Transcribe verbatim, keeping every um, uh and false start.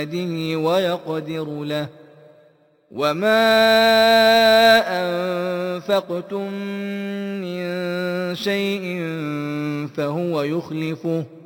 بيده ويقدر له وما أنفقتم من شيء فهو يخلفه